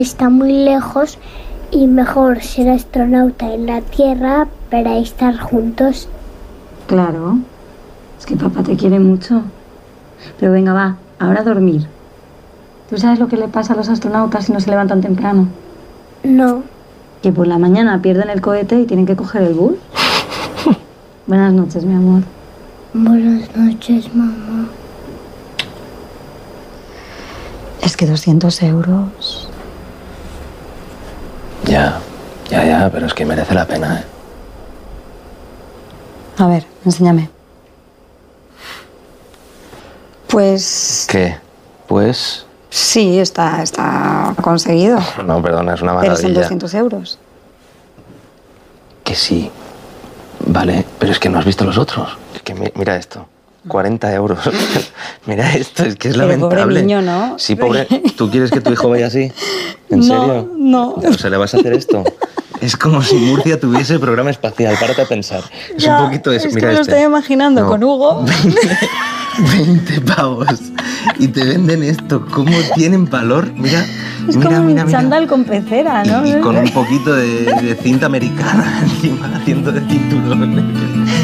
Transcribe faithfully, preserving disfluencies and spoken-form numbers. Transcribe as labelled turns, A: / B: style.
A: Está muy lejos y mejor ser astronauta en la Tierra para estar juntos.
B: Claro, es que papá te quiere mucho. Pero venga, va, ahora a dormir. ¿Tú sabes lo que le pasa a los astronautas si no se levantan temprano?
A: No.
B: Que por la mañana pierden el cohete y tienen que coger el bus. Buenas noches, mi amor.
A: Buenas noches, mamá.
B: Es que doscientos euros...
C: Ya, ya, ya, pero es que merece la pena, ¿eh?
B: A ver, enséñame. Pues...
C: ¿Qué? Pues...
B: Sí, está, está conseguido.
C: No, perdona, es una
B: Pero
C: maravilla.
B: son doscientos euros.
C: Que sí. Vale, pero es que no has visto los otros. Es que mi- mira esto. cuarenta euros. Mira esto, es que es
B: Pero
C: lamentable.
B: pobre niño, ¿no?
C: Sí, pobre. ¿Tú quieres que tu hijo vaya así? ¿En
B: No,
C: serio?
B: no.
C: O sea, ¿le vas a hacer esto? Es como si Murcia tuviese programa espacial. Párate a pensar. Es
B: Ya,
C: un poquito eso.
B: es
C: Mira
B: que me lo
C: este.
B: estoy imaginando
C: No.
B: con Hugo.
C: veinte pavos. Y te venden esto. ¿Cómo tienen valor? Mira,
B: Es
C: mira,
B: como
C: mira,
B: un
C: mira.
B: chándal con pecera, ¿no?
C: Y, y con un poquito de, de cinta americana encima, haciendo de cinturón.